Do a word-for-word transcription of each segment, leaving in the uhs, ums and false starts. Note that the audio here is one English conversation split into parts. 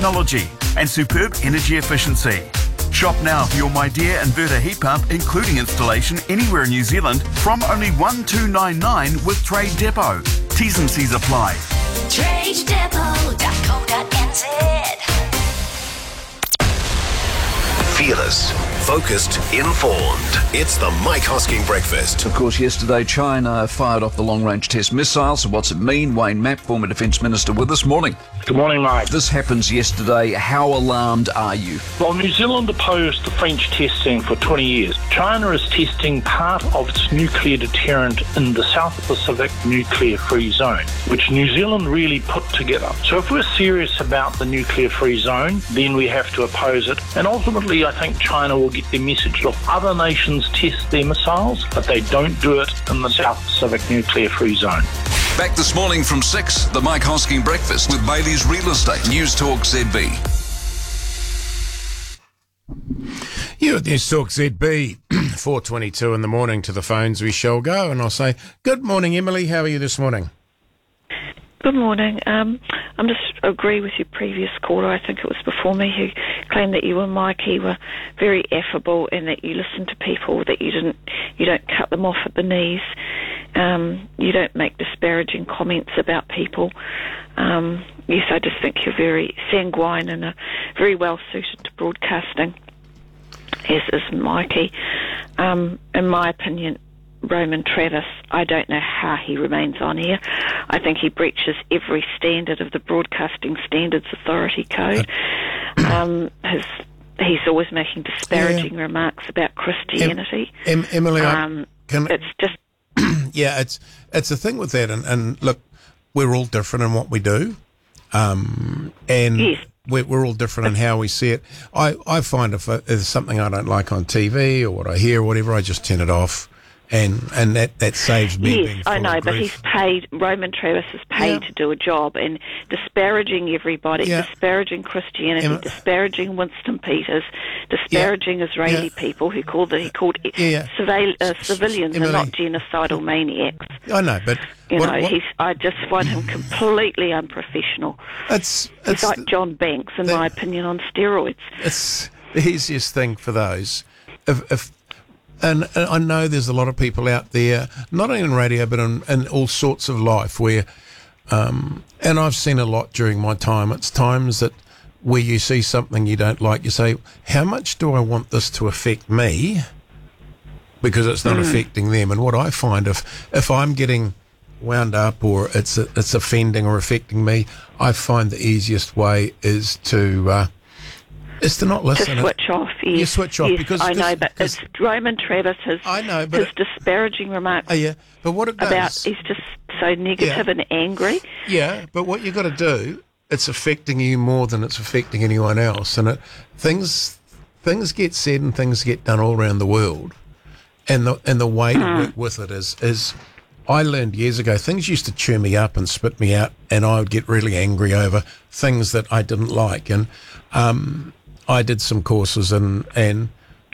technology and superb energy efficiency. Shop now for your MyDear inverter heat pump, including installation anywhere in New Zealand, from only one two nine nine with Trade Depot. T's and C's apply. trade depot dot co dot n z. Fearless, focused, informed. It's the Mike Hosking Breakfast. Of course, yesterday China fired off the long-range test missile. So what's it mean? Wayne Mapp, former Defence Minister, with us. Morning. Good morning, Mike. This happens yesterday. How alarmed are you? Well, New Zealand opposed the French testing for twenty years. China is testing part of its nuclear deterrent in the South Pacific nuclear-free zone, which New Zealand really put together. So if we're serious about the nuclear-free zone, then we have to oppose it. And ultimately, I think China will get their message. Look, other nations test their missiles, but they don't do it in the South Pacific nuclear-free zone. Back this morning from six, the Mike Hosking Breakfast with Bailey's Real Estate. News Talk Z B. You at News Talk Z B, four twenty-two in the morning. To the phones we shall go, and I'll say, good morning, Emily. How are you this morning? Good morning. Um, I'm just agree with your previous caller. I think it was before me who claimed that you and Mikey were very affable and that you listened to people, that you didn't, you don't cut them off at the knees. Um, you don't make disparaging comments about people. Um, yes, I just think you're very sanguine and uh, very well suited to broadcasting, as is Mikey. Um, in my opinion, Roman Travis, I don't know how he remains on here. I think he breaches every standard of the Broadcasting Standards Authority Code. Um, his, he's always making disparaging yeah. remarks about Christianity. Em, em, Emily, um, I, can, it's just... yeah, it's it's the thing with that, and, and look, we're all different in what we do, um, and yes. we're, we're all different in how we see it. I, I find if there's something I don't like on T V or what I hear or whatever, I just turn it off. And and that, that saves me yes, being full I know, of but grief. he's paid, Roman Travis is paid yeah. to do a job, and disparaging everybody, yeah. disparaging Christianity, Emma, disparaging Winston Peters, disparaging yeah. Israeli yeah. people who called the, he called yeah, yeah. Surveil, uh, civilians Emily, are not genocidal maniacs. I know, but you what, know, what, he's. I just find him completely unprofessional. It's, he's it's like John Banks, in the, my opinion, on steroids. It's the easiest thing for those. If, if And I know there's a lot of people out there, not only in radio, but in, in all sorts of life where, um, and I've seen a lot during my time, it's times that where you see something you don't like, you say, how much do I want this to affect me? Because it's not mm. affecting them. And what I find, if if I'm getting wound up or it's it's offending or affecting me, I find the easiest way is to... Uh, Is to not listen. To switch off, yes. You switch off yes, because I know, cause, but cause, it's Roman Travis, his, I know, but his it, disparaging remarks oh yeah, but what it does, about he's just so negative yeah. and angry. Yeah, but what you got to do, it's affecting you more than it's affecting anyone else, and it things things get said and things get done all around the world, and the and the way to work with it is is. I learned years ago, things used to chew me up and spit me out, and I would get really angry over things that I didn't like, and um. I did some courses and and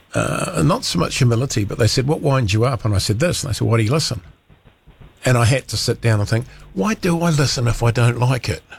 uh, not so much humility, but they said, what winds you up? And I said this, and they said, why do you listen? And I had to sit down and think, why do I listen if I don't like it?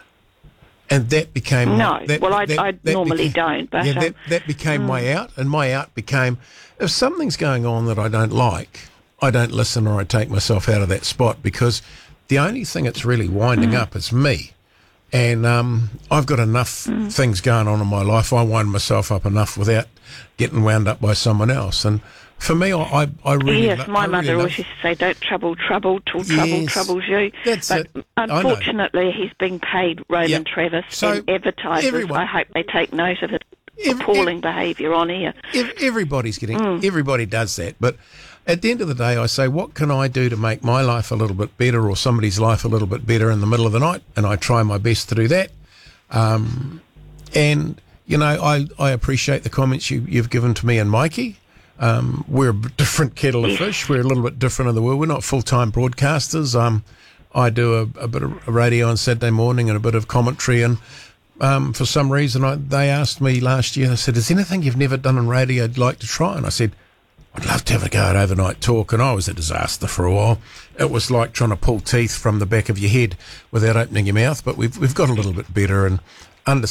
And that became... No, my, that, well, I, that, I that normally became, don't, but... Yeah, um, that, that became mm. my out, and my out became, if something's going on that I don't like, I don't listen or I take myself out of that spot, because the only thing that's really winding mm. up is me. And um, I've got enough mm. things going on in my life. I wind myself up enough without getting wound up by someone else. And for me, I, I, I really... Yes, lo- my I mother really always used to say, don't trouble trouble till trouble yes, troubles you. That's but it. unfortunately, he's being paid, Roman yep. Travis, so and advertisers. everyone, I hope they take note of it. Every, appalling behaviour on here. Everybody's getting... Mm. Everybody does that. But at the end of the day, I say, what can I do to make my life a little bit better or somebody's life a little bit better in the middle of the night? And I try my best to do that. Um, and, you know, I, I appreciate the comments you, you've given to me and Mikey. Um, we're a different kettle of fish. We're a little bit different in the world. We're not full-time broadcasters. Um, I do a, a bit of radio on Saturday morning and a bit of commentary. And um, for some reason, I, they asked me last year, they said, is there anything you've never done on radio you'd like to try? And I said, I'd love to have a go at overnight talk. And I was a disaster for a while. It was like trying to pull teeth from the back of your head without opening your mouth. But we've we've got a little bit better and understand.